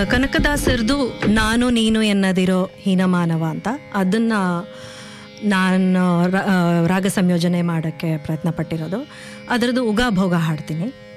ಕನಕದಾಸರದು ನಾನು ನೀನು ಎನ್ನದಿರೋ ಹೀನಮಾನವ ಅಂತ, ಅದನ್ನು ನಾನು ರಾಗ ಸಂಯೋಜನೆ ಮಾಡೋಕ್ಕೆ ಪ್ರಯತ್ನ ಪಟ್ಟಿರೋದು. ಅದರದ್ದು ಉಗಾ ಭೋಗ ಹಾಡ್ತೀನಿ.